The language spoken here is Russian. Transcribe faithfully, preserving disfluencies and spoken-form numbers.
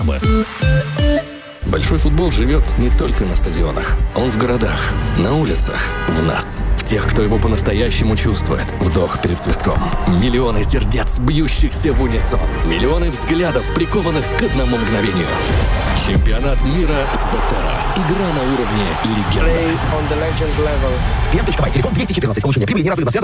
Большой футбол живет не только на стадионах. Он в городах, на улицах, в нас. В тех, кто его по-настоящему чувствует. Вдох перед свистком. Миллионы сердец, бьющихся в унисон. Миллионы взглядов, прикованных к одному мгновению. Чемпионат мира с БэТЭРА. Игра на уровне легенда. Play on the legend level. Клиент.бай, телефон двести четырнадцать. Получение прибыли неразрывно связано